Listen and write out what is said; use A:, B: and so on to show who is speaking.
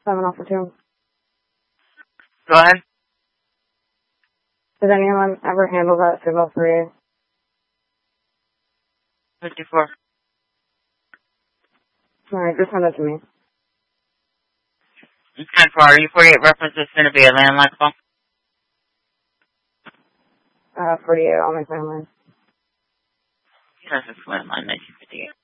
A: 7 2.
B: Go ahead.
A: Did anyone ever handle that 603?
B: 54.
A: Alright, just send it to me.
B: It's 10-4. U48 reference is going to be a landline phone.
A: 48, I'll make my line.
B: This is landline 1958.